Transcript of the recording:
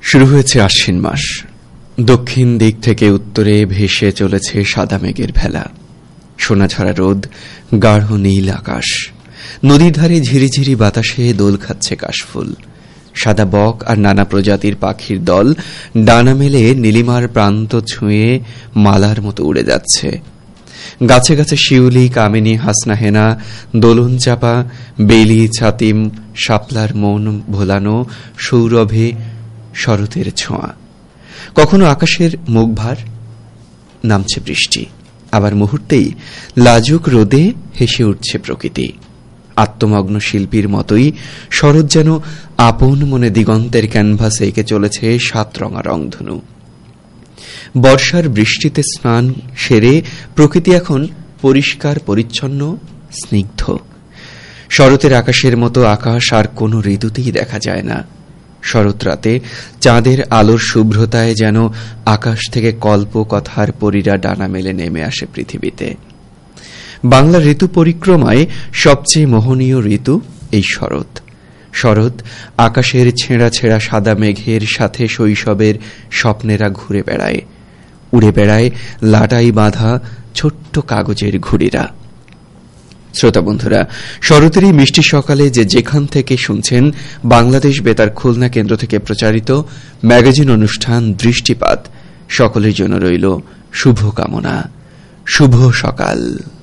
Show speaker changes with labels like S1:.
S1: শুরু হয়েছে আশ্বিন মাস। দক্ষিণ দিক থেকে উত্তরে ভেসে চলেছে সাদা মেঘের ভেলা। সোনাঝরা রোদ, গাঢ় নীল আকাশ, নদীর ধারে ঝিরিঝিরি বাতাসে দোল খাচ্ছে কাশফুল। সাদা বক আর নানা প্রজাতির পাখির দল ডানা মেলে নীলিমার প্রান্ত ছুঁয়ে মালার মতো উড়ে যাচ্ছে। গাছে গাছে শিউলি, কামিনী, হাসনাহেনা, দোলন চাপা, বেলি, ছাতিম, শাপলার মন ভোলানো সৌরভে শরতের ছোঁয়া। কখনো আকাশের মুখভার, নামছে বৃষ্টি, আবার মুহূর্তেই লাজুক রোদে হেসে উঠছে প্রকৃতি। আত্মমগ্ন শিল্পীর মতোই শরৎ যেন আপন মনে দিগন্তের ক্যানভাসে এঁকে চলেছে ৭ রঙা রংধনু। বর্ষার বৃষ্টিতে স্নান সেরে প্রকৃতি এখন পরিষ্কার পরিচ্ছন্ন, স্নিগ্ধ। শরতের আকাশের মতো আকাশ আর কোনো ঋতুতেই দেখা যায় না। শরৎ রাতে চাঁদের আলোর শুভ্রতায় যেন আকাশ থেকে কল্পকথার পরীরা ডানা মেলে নেমে আসে পৃথিবীতে। বাংলা ঋতু পরিক্রমায় সবচেয়ে মোহনীয় ঋতু এই শরৎ। শরৎ আকাশের ছেঁড়া ছেঁড়া সাদা মেঘের সাথে শৈশবের স্বপ্নেরা ঘুরে বেড়ায়, উড়ে বেড়ায় লাটাই বাঁধা ছোট্ট কাগজের ঘুড়িরা। শ্রোতা বন্ধুরা, শরতের এই মিষ্টি সকালে যেখান থেকে শুনছেন বাংলাদেশ বেতার খুলনা কেন্দ্র থেকে প্রচারিত ম্যাগাজিন অনুষ্ঠান দৃষ্টিপাত, সকলের জন্য রইল শুভকামনা। শুভ সকাল।